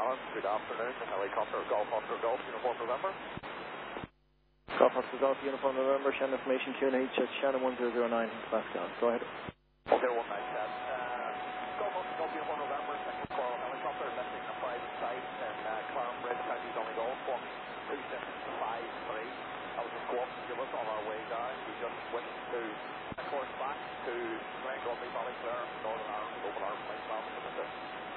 Arms, good afternoon. Helicopter Golf Oscar Golf, Uniform November. Golf Oscar Golf, Uniform November, Shannon information QNH at Shannon 1009, Pascal. Go ahead. Okay, 197. Golf Oscar Golf, Uniform November, second Coral Helicopter, lifting the private site in Clarham Bridge, County Donegal, Squawk 2653. That was a squawk to give us on our way down. We just went to a course back to Glengormley, Ballyclare, Northern Ireland, Open Arms, Mike Mountain, and that's it.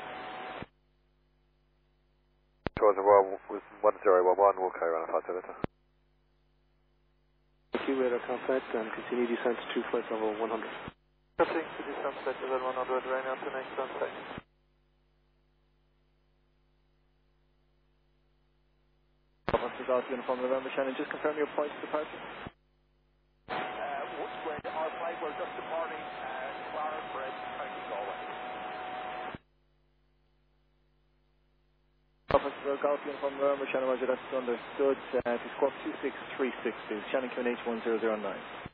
With 1011, we'll carry around a 5 Delta. Radar contact and continue descent to flight level 100. Cutting to descent flight level 100, right now to next contact. Golf Golf, Uniform November, Shannon, just confirm your point of departure. Our flight, we're just departing Clarham Bridge, County Galway. Golf Uniform November, Shannon Roger, that's understood. To squawk 26362, Shannon QNH 1009.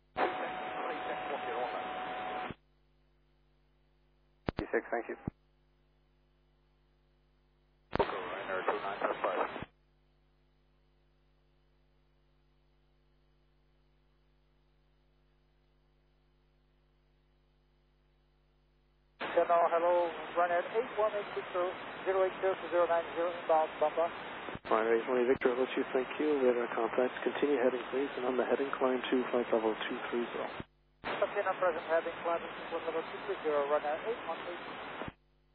26, thank you. Ryanair 2975. Hello, Ryanair 8180 Victor 080-090 inbound Bamba. Ryanair 8180 Victor, hello Chief, thank you. Radar contact, continue heading please, and on the heading climb to flight level 230. Captain, present heading climb to flight level 230, Ryanair 8180.